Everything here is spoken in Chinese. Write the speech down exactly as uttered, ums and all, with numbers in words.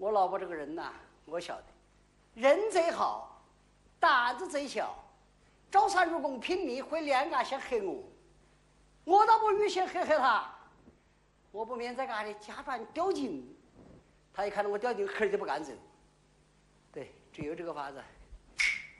我老婆这个人呐，我晓得，人贼好，胆子贼小，朝三入宫拼命会两个先黑我，我倒不预先黑黑他，我不免在家里假装吊劲，他一看到我吊劲，黑就不敢走。对，只有这个法子。